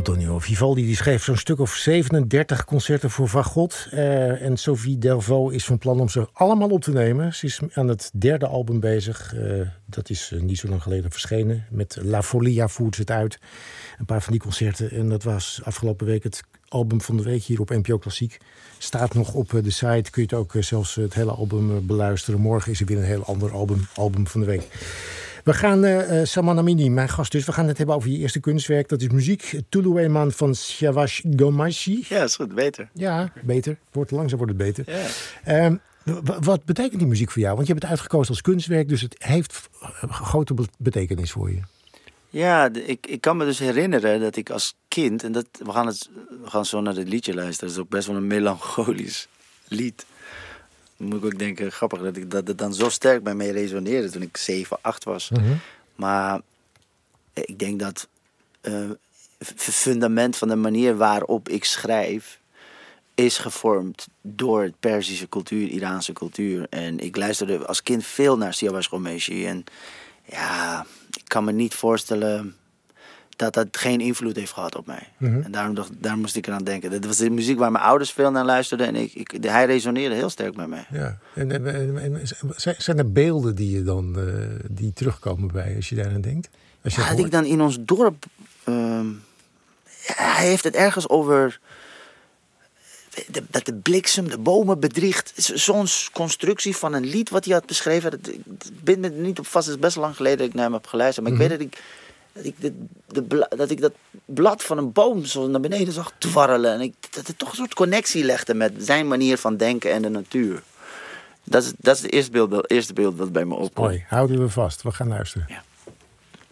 Antonio Vivaldi die schreef zo'n stuk of 37 concerten voor fagot. En Sophie Delvaux is van plan om ze allemaal op te nemen. Ze is aan het derde album bezig. Dat is niet zo lang geleden verschenen. Met La Folia voert ze het uit. Een paar van die concerten. En dat was afgelopen week het album van de week hier op NPO Klassiek. Staat nog op de site. Kun je het ook zelfs het hele album beluisteren. Morgen is er weer een heel ander album van de week. We gaan, Salman Amini, mijn gast dus, we gaan het hebben over je eerste kunstwerk. Dat is muziek, Tulueman van Siavash Ghomeshi. Ja, is goed, beter. Ja, beter. Langzaam wordt het beter. Ja. Wat betekent die muziek voor jou? Want je hebt het uitgekozen als kunstwerk, dus het heeft grote betekenis voor je. Ja, ik kan me dus herinneren dat ik als kind, en we gaan zo naar dit liedje luisteren, dat is ook best wel een melancholisch lied. Dan moet ik ook denken, grappig dat het dan zo sterk bij mij resoneerde toen ik 7, 8 was. Mm-hmm. Maar ik denk dat het fundament van de manier waarop ik schrijf is gevormd door het Perzische cultuur, Iraanse cultuur. En ik luisterde als kind veel naar Siavash Ghomeshi. En ja, ik kan me niet voorstellen dat geen invloed heeft gehad op mij. Mm-hmm. En daarom moest ik eraan denken. Dat was de muziek waar mijn ouders veel naar luisterden. En hij resoneerde heel sterk bij mij. Ja. En zijn er beelden die je dan die terugkomen bij als je daaraan denkt? Als je dat ik dan in ons dorp... hij heeft het ergens over... dat de bliksem de bomen bedriegt. Zo'n constructie van een lied wat hij had beschreven. Ik ben me er niet op vast. Het is best lang geleden dat ik naar hem heb geluisterd. Maar ik weet dat ik dat blad van een boom zo naar beneden zag dwarrelen. En dat het toch een soort connectie legde met zijn manier van denken en de natuur. Dat is het eerste beeld dat bij me opkomt. Mooi, houden we vast. We gaan luisteren. Ja.